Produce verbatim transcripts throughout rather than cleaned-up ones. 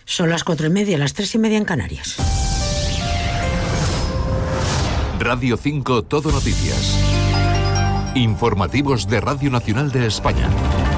Son las cuatro y media, las tres y media en Canarias. Radio cinco Todo Noticias. Informativos de Radio Nacional de España.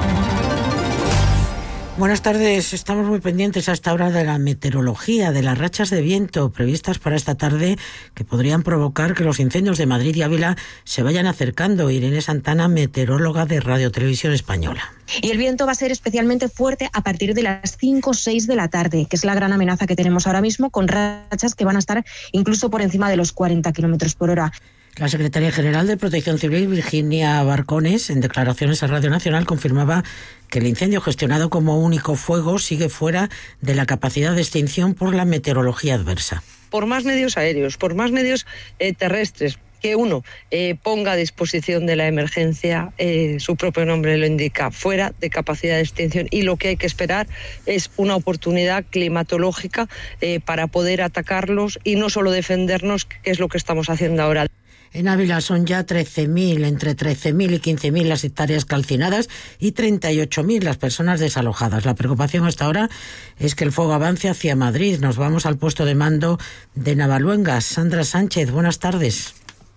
Buenas tardes, estamos muy pendientes a esta hora de la meteorología, de las rachas de viento previstas para esta tarde que podrían provocar que los incendios de Madrid y Ávila se vayan acercando. Irene Santana, meteoróloga de Radio Televisión Española. Y el viento va a ser especialmente fuerte a partir de las cinco o seis de la tarde, que es la gran amenaza que tenemos ahora mismo, con rachas que van a estar incluso por encima de los cuarenta kilómetros por hora. La secretaria general de Protección Civil, Virginia Barcones, en declaraciones a Radio Nacional, confirmaba que el incendio gestionado como único fuego sigue fuera de la capacidad de extinción por la meteorología adversa. Por más medios aéreos, por más medios eh, terrestres, que uno eh, ponga a disposición de la emergencia, eh, su propio nombre lo indica, fuera de capacidad de extinción, y lo que hay que esperar es una oportunidad climatológica eh, para poder atacarlos y no solo defendernos, que es lo que estamos haciendo ahora. En Ávila son ya trece mil, entre trece mil y quince mil las hectáreas calcinadas y treinta y ocho mil las personas desalojadas. La preocupación hasta ahora es que el fuego avance hacia Madrid. Nos vamos al puesto de mando de Navaluengas. Sandra Sánchez, buenas tardes.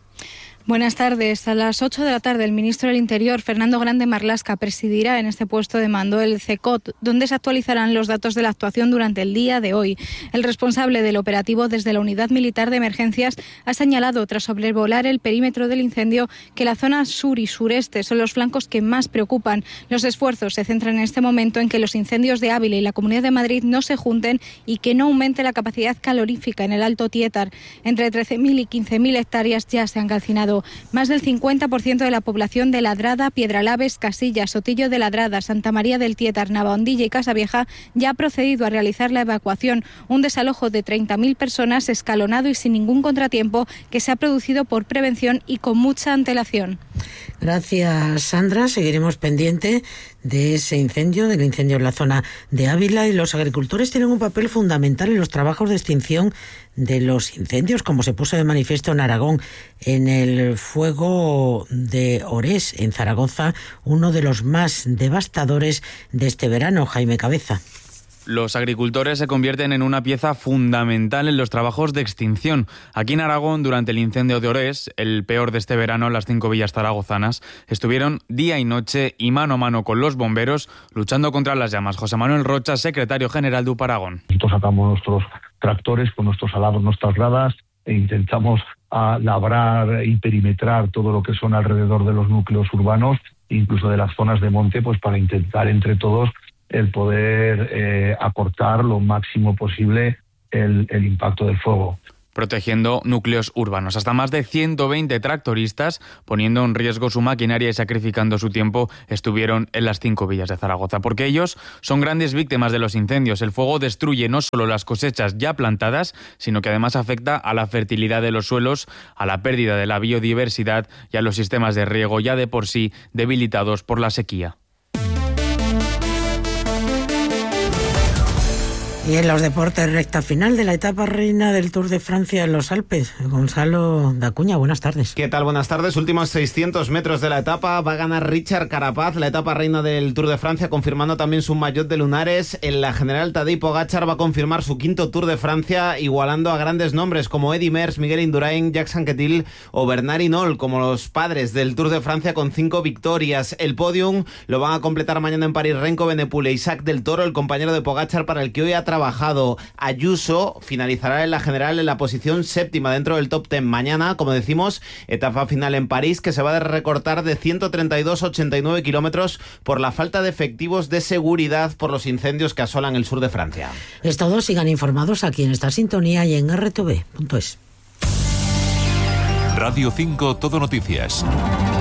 Buenas tardes. A las ocho de la tarde, el ministro del Interior, Fernando Grande Marlaska, presidirá en este puesto de mando el C E C O T, donde se actualizarán los datos de la actuación durante el día de hoy. El responsable del operativo desde la Unidad Militar de Emergencias ha señalado, tras sobrevolar el perímetro del incendio, que la zona sur y sureste son los flancos que más preocupan. Los esfuerzos se centran en este momento en que los incendios de Ávila y la Comunidad de Madrid no se junten y que no aumente la capacidad calorífica en el Alto Tietar. Entre trece mil y quince mil hectáreas ya se han calcinado. Más del cincuenta por ciento de la población de Ladrada, Piedralaves, Casillas, Sotillo de Ladrada, Santa María del Tietar, Navahondilla y Casavieja ya ha procedido a realizar la evacuación. Un desalojo de treinta mil personas escalonado y sin ningún contratiempo que se ha producido por prevención y con mucha antelación. Gracias, Sandra. Seguiremos pendiente de ese incendio, del incendio en la zona de Ávila, y los agricultores tienen un papel fundamental en los trabajos de extinción de los incendios, como se puso de manifiesto en Aragón, en el fuego de Orés, en Zaragoza, uno de los más devastadores de este verano. Jaime Cabeza. Los agricultores se convierten en una pieza fundamental en los trabajos de extinción. Aquí en Aragón, durante el incendio de Orés, el peor de este verano, las cinco villas zaragozanas estuvieron día y noche y mano a mano con los bomberos luchando contra las llamas. José Manuel Rocha, secretario general de Uparagón. Nosotros sacamos nuestros tractores con nuestros alados, nuestras gradas, e intentamos a labrar y perimetrar todo lo que son alrededor de los núcleos urbanos, incluso de las zonas de monte, pues para intentar entre todos el poder eh, acortar lo máximo posible el, el impacto del fuego. Protegiendo núcleos urbanos. Hasta más de ciento veinte tractoristas, poniendo en riesgo su maquinaria y sacrificando su tiempo, estuvieron en las cinco villas de Zaragoza, porque ellos son grandes víctimas de los incendios. El fuego destruye no solo las cosechas ya plantadas, sino que además afecta a la fertilidad de los suelos, a la pérdida de la biodiversidad y a los sistemas de riego ya de por sí debilitados por la sequía. Y en los deportes, recta final de la etapa reina del Tour de Francia en los Alpes. Gonzalo Dacuña, buenas tardes. ¿Qué tal? Buenas tardes. Últimos seiscientos metros de la etapa. Va a ganar Richard Carapaz, la etapa reina del Tour de Francia, confirmando también su maillot de lunares. En la general, Tadej Pogačar va a confirmar su quinto Tour de Francia, igualando a grandes nombres como Eddy Merckx, Miguel Indurain, Jacques Anquetil o Bernard Hinault, como los padres del Tour de Francia, con cinco victorias. El podium lo van a completar mañana en París Renko Benepul e Isaac del Toro, el compañero de Pogačar, para el que hoy ha trabajado. Ayuso finalizará en la general en la posición séptima dentro del top ten. Mañana, como decimos, etapa final en París, que se va a recortar de ciento treinta y dos a ochenta y nueve kilómetros por la falta de efectivos de seguridad por los incendios que asolan el sur de Francia. Es todo. Sigan informados aquí en esta sintonía y en erre te ve punto es. Radio cinco Todo Noticias.